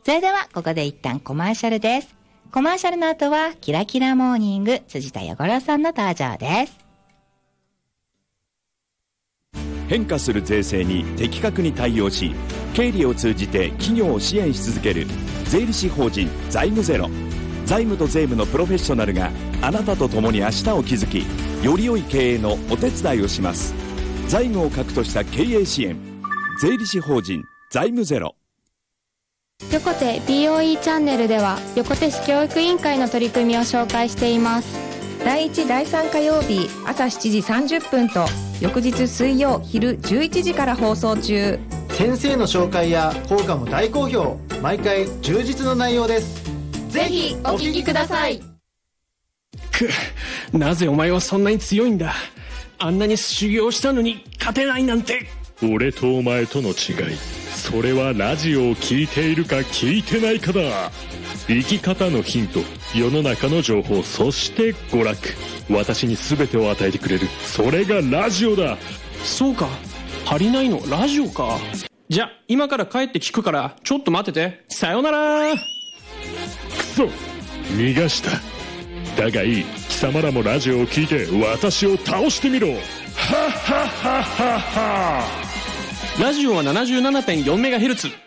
それではここで一旦コマーシャルです。コマーシャルの後はキラキラモーニング辻田与五郎さんの登場です。 変化する税制に的確に対応し、経理を通じて企業を支援し続ける税理士法人財務ゼロ。財務と税務のプロフェッショナルがあなたと共に明日を築き、より良い経営のお手伝いをします。財務を核とした経営支援、税理士法人財務ゼロ。 横手 BOE チャンネルでは横手市教育委員会の取り組みを紹介しています。 第1第3火曜日朝7時30分と翌日水曜昼11時から放送中。 先生の紹介や効果も大好評。毎回充実の内容です。 ぜひお聞きください。 なぜお前はそんなに強いんだ。あんなに修行したのに勝てないなんて。 俺とお前との違い、それはラジオを聞いているか聞いてないかだ。生き方のヒント、世の中の情報、そして娯楽、私に全てを与えてくれる、それがラジオだ。 そうか、足りないのラジオか。じゃ今から帰って聞くからちょっと待ってて。さよなら。 くそ、逃がした。だがいい、貴様らもラジオを聞いて私を倒してみろ。はっはっはっはっは。 ラジオは 77.4MHz。